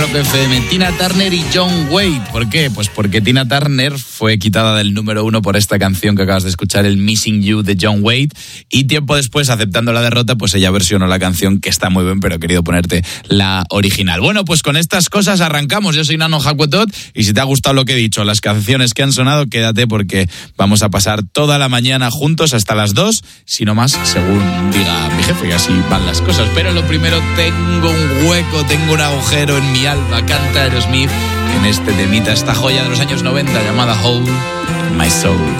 Rock FM. Tina Turner y John Waite. ¿Por qué? Pues porque Tina Turner fue quitada del número 1 por esta canción que acabas de escuchar, el Missing You de John Waite, y tiempo después, aceptando la derrota, pues ella versionó la canción, que está muy bien, pero he querido ponerte la original. Bueno, pues con estas cosas arrancamos. Yo soy Nano Jacuetot, y si te ha gustado lo que he dicho, las canciones que han sonado, quédate porque vamos a pasar toda la mañana juntos hasta las 2, si no más, según diga mi jefe, y así van las cosas. Pero lo primero, tengo un hueco, tengo un agujero en mi alma. Canta Aerosmith en este temita, esta joya de los años 90 llamada Hole in My Soul.